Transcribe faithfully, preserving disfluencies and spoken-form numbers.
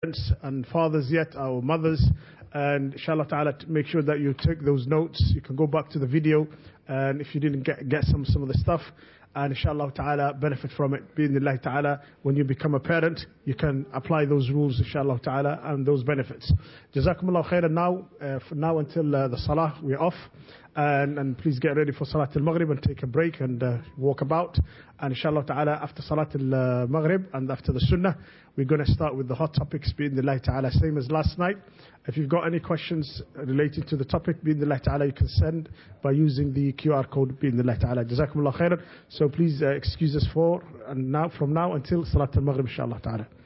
parents and fathers yet, our mothers, and inshallah ta'ala make sure that you take those notes. You can go back to the video, and if you didn't get, get some, some of the stuff, and inshallah ta'ala benefit from it. Bi'idhnillahi ta'ala, when you become a parent, you can apply those rules inshallah ta'ala and those benefits. Jazakumullah khairan. Now, uh, from now until uh, the salah, we're off. And, and please get ready for Salat al-Maghrib and take a break and uh, walk about. And inshallah ta'ala, after Salat al-Maghrib and after the Sunnah, we're going to start with the hot topics, bi'idhnillahi ta'ala, same as last night. If you've got any questions related to the topic, bi'idhnillahi ta'ala, you can send by using the Q R code, bi'idhnillahi ta'ala. Jazakumullah khairan. So please uh, excuse us for, and now, from now until Salat al-Maghrib, inshallah ta'ala.